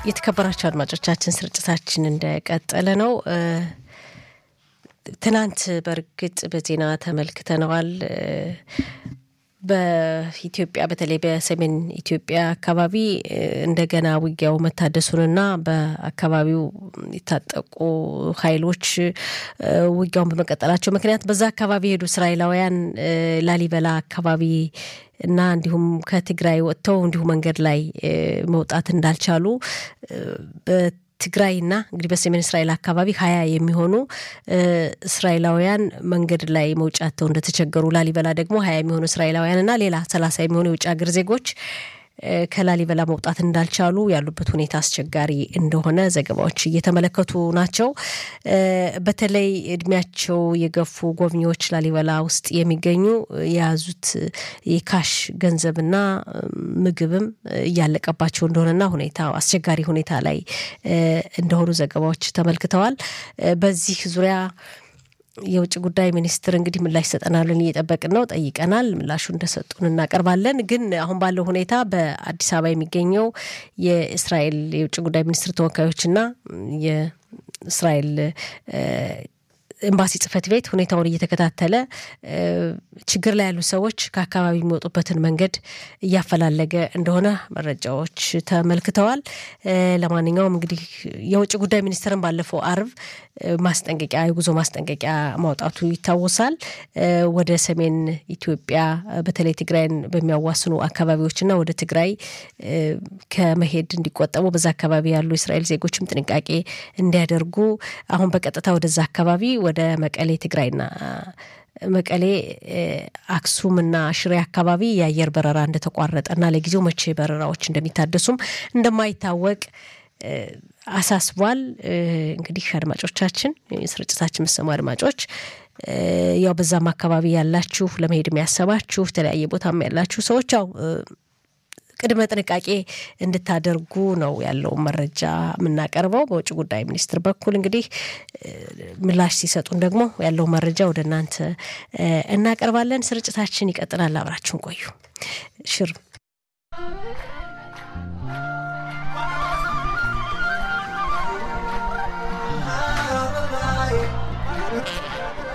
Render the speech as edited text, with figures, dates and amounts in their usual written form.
የተከበራችሁ አድማጮቻችን ስርጭታችን እንደቀጠለ ነው። ትናንት በርግጥ በዜና ተመልክተናል። በኢትዮጵያ በተለይ በሰሜን ኢትዮጵያ አካባቢ እንደገና ውጊያው መታደሱንና በአካባቢው የታጠቁ ኃይሎች ውጊያውን በመቀጠላቸው ምክንያት በዛ አካባቢ ሄዱ እስራኤላውያን ላሊበላ አካባቢ እና እንዲሁም ከትግራይ ወጥተው እንዲሁ መንገድ ላይ መውጣት እንዳልቻሉ በትግራይና እንግዲህ በሰሜን እስራኤል አካባቢ 20 የሚሆኑ እስራኤላውያን መንገድ ላይ መውጫተው እንደተቸገሩ ላሊበላ ደግሞ 20 የሚሆኑ እስራኤላውያንና ሌላ 30 የሚሆኑ የውጭ ሀገር ዜጎች ከላሊበላ መውጣት እንዳልቻሉ ያሉበት ሁኔታ አስቸጋሪ እንደሆነ ዘገባዎች እየተመለከቱ ናቸው። በተለይ እድሜያቸው የገፉ ጎብኚዎች ላሊበላ ውስጥ የሚገኙ የያዙት የካሽ ገንዘብና ምግብም እያለቀባቸው እንደሆነና ሁኔታው አስቸጋሪ ሁኔታ ላይ እንደሆኑ ዘገባዎች ተመልክተዋል። በዚህ ዙሪያ የውጭ ጉዳይ ሚኒስትር እንግዲህ ምላሽ ሰጠናልን እየጠበቅን ነው። ጠይቀናል፣ ምላሹ እንደሰጡን እናቀርባለን። ግን አሁን ባለው ሁኔታ በአዲስ አበባ የሚገኘው የእስራኤል የውጭ ጉዳይ ሚኒስትር ተወካዮችና የእስራኤል ኤምባሲ ጽፈት ቤት ሁኔታውን እየተከታተለ ችግር ላይ ያሉ ሰዎች ከአካባቢ የሚወጡበትን መንገድ እያፈላለገ እንደሆነ መረጃዎች ተመልክተዋል። ለማንኛውም እንግዲህ የውጭ ጉዳይ ሚኒስትርን ባለፈው አርብ ማስጠንቀቂያ የጉዞ ማስጠንቀቂያ ማውጣቱ ይታወሳል። ወደ ሰሜን ኢትዮጵያ በተለይ ትግራይን በሚያዋስኑ አካባቢዎችና ወደ ትግራይ ከመሄድ እንዲቆጠቡ በዛ አካባቢ ያሉ እስራኤል ዜጎችም ጥንቃቄ እንዲያደርጉ አሁን በቀጥታ ወደዛ አካባቢ ወደ መቀሌ ትግራይና መቀሌ አክሱምና ሽሬ አካባቢ የአየር በረራ እንደተቋረጠና ለጊዜው መቼ በረራዎች እንደሚታደሱም እንደማይታወቅ አሳስቧል። እንግዲህ አድማጮቻችን ስርጭታችን መስማት አድማጮች ያው በዛም አካባቢ ያላችሁ ለመሄድ የሚያሰባችሁ ተለያየ ቦታም ያላችሁ ሰዎች ያው ቅድመ ጥንቃቄ እንድታደርጉ ነው ያለው መረጃ የምናቀርበው። በውጭ ጉዳይ ሚኒስትር በኩል እንግዲህ ምላሽ ሲሰጡን ደግሞ ያለው መረጃ ወደናንተ እናቀርባለን። ስርጭታችን ይቀጥላል። አብራችሁን ቆዩ። ሽር